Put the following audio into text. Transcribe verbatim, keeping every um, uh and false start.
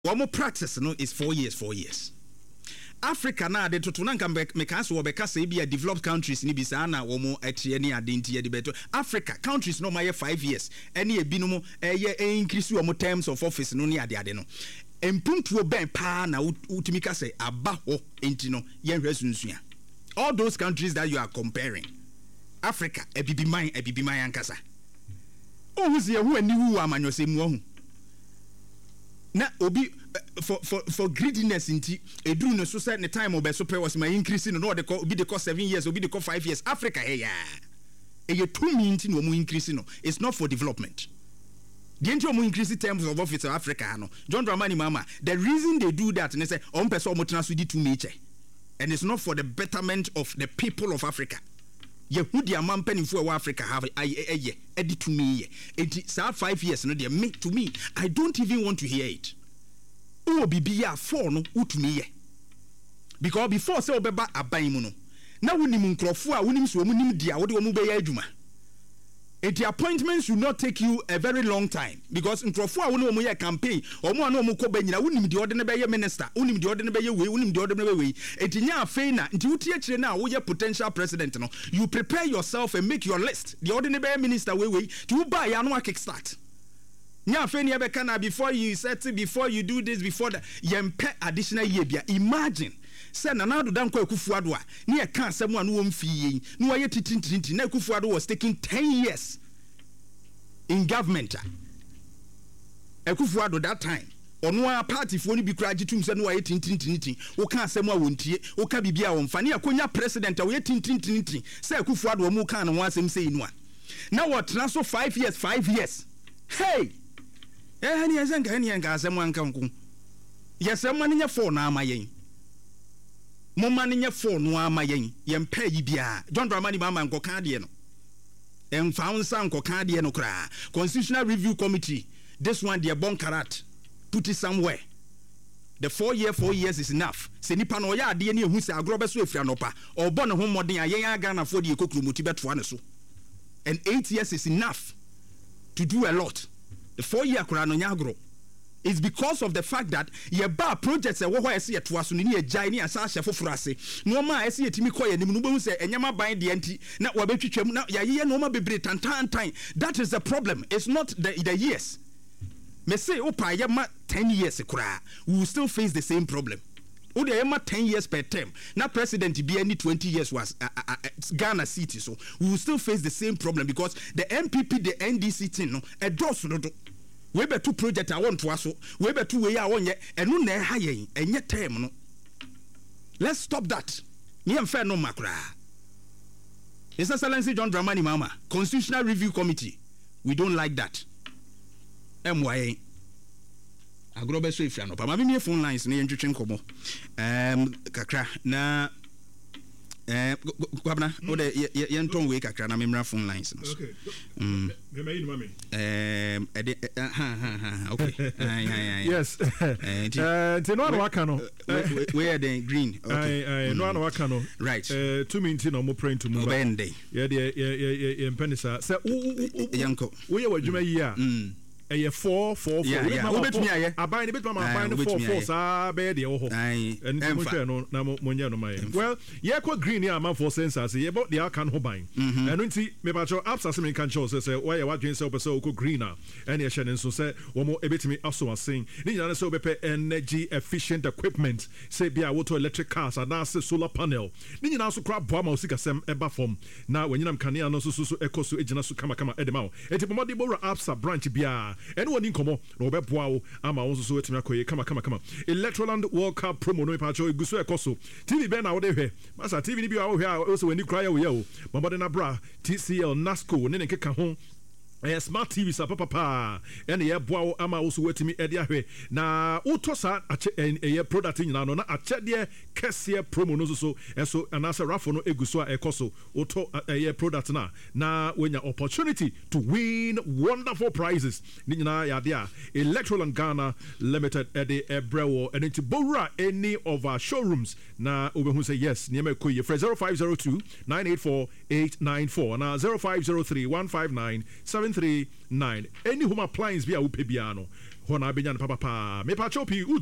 one more practice no is four years four years. Africa na de to na nka meka so obeka say be a developed countries ni bisa na wo mo atie ni adenti ye de beto. Africa countries no my five years any e binom eh increase wo mo terms of office no ni ade ade no empuntuo ben pa na utimi ka say aba ho enti no ye hwesunsua. All those countries that you are comparing, Africa ebibi man ebibi man ankasa oh huzie hu ani hu amanyose mu hu na obi for for for greediness inti eduru no so say the time obeso pay was my increasing no de obi de cost seven years obi de cost five years. Africa hey ya e ye two minti no mu increasing no, it's not for development. The entry mu increase terms of office of Africa no John Dramani Mahama, the reason they do that they say on person mo transfer di two nature, and it's not for the betterment of the people of Africa. Ye who the amount penny for Africa have a ye edit to me it say five years no they make to me I don't even want to hear it. Oh bibia four no utumi ye because before say obeba aban mu no na wonim nkrofo a wonim so wonim dia wo de wo mu be ya adwuma. And the appointment should not take you a very long time because nkrofo a wo no mu ye campaign omo an omo ko banyina wonim de ode ne be ye minister wonim de ode ne be ye we wonim de ode ne be we entinya afei na nti wutie kire na wo ye potential president no you prepare yourself and make your list the ode ne be minister we we to buy ya no kick start nya afei ne be kana before you set before you do this before that yempe additional year bia. Imagine say Nana Addo Dankwa Akufo-Addo a ne e ka asem a no won fie no waye titintintin na Akufo-Addo was taking ten years in government. Akufo-Addo that time ono a party fo ni bi kura gitum say no waye titintintin wo ka asem a wontie wo ka bibia wo mfa ne akonya president a waye titintintin say Akufo-Addo mo ka na won asem say inu a na what transfer five years five years hey eh ni azenga ni anga asem anka nko yesem ma ne for na amayen Moma nye phone no ama yen yempa yi bia John Dramani Mahama nkoka de no emfa unsa nkoka de no kra Constitutional Review Committee this one the bon karat put it somewhere. The four year four years is enough. Se nipa no ya ade ne ehu se agrobe so efia no pa obo ne ho moden ayen aga na for de ekokuru moti beto ne so, and eight years is enough to do a lot. The four year kra no nya agro. It's because of the fact that ye ba projects e wo ho ese yeto aso ni agai ni asa ahye foforo ase no ma ese yetimi koye nim no be hu se enyama ban de anti na wa betwitwam na ya ye no ma bebre tantan tan. That is the problem. It's not the the years. Me say opa ye ma ten years kura we will still face the same problem. O de ye ma ten years per term na president be any twenty years was uh, uh, uh, Ghana city, so we will still face the same problem because the M P P the N D C thing no e does no do. We be two project I want to aso we be two way I want ye enu na ha yen enye term no. Let's stop that. Me am fair no makra. His Excellency John Dramani Mahama, Constitutional Review Committee, we don't like that. M Y agrobe so ifia no pa ma me phone lines na yentwetwe nkomo um kakra na eh kwabna o de yenton we kakra na memra phone lines no. Okay. Mm. Me me mami. Um ha ha ha okay. Yes. Eh tino no waka no. We are the green. Okay. Eh no no waka no. Right. Eh two minutes no mo praying to move. Obende. Yeah the yeah penisa. Say yanko. We are adwuma yi a. Mm. Eh four four four. Yeah, yeah. We betumi aye. Aban ne betuma aban ne four four sa be de wo ho. And mo hwe no na mo nya no mai. Well, ye kwa green ya man for sensors ye about the akan ho ban. And nti me ba cho apps asem kan cho say why you wadwen say opese okọ greener. And ye hye ne so say wo mo ebetumi aso asen. Ni nyana say obepe energy efficient equipment. Say bia woto electric cars and na solar panel. Ni nyana so kra boa ma osika sem eba form. Na wenyinam kanea no so so ekoso ejina so kama kama edema. Enti pomodi bora apps branch bia. Anyone in komo no be boa ama won so etimi akoye kama kama kama Electroland World Cup promo no ipacho iguso ekoso T V be na wo de hwe masa T V ni bi wa wo hwe a so wani kra ya wo ya o mabode na bra T C L Nasco ne ne keka ho eh smart T V sa papa pa ene ye boa ama wo so wetimi ede ahwe na utosa eh product nyina no na ache de kese promo no so so eso anasa rafo no eguso a ekoso uto eh product na na wenya opportunity to win wonderful prizes ni nyina ya de a Electroland Ghana Limited ede ebrewo and into bora any of our showrooms na obehu say yes ni me koye for zero five zero two nine eight four eight nine four na zero five zero three one five nine seven three nine. Any home appliance be a upebiano. hɔ na abenya no papa paa mepa chopi